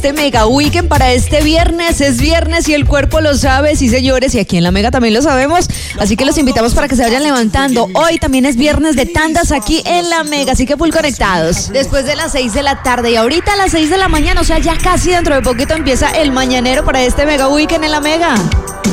este Mega Weekend para este viernes. Es viernes y el cuerpo lo sabe, sí señores, y aquí en la Mega también lo sabemos. Así que los invitamos para que se vayan levantando. Hoy también es viernes de tandas aquí en la Mega, así que full conectados. Después de las 6 de la tarde y ahorita a las 6 de la mañana, o sea, ya casi dentro de poquito empieza el mañanero para este Mega Weekend en la Mega.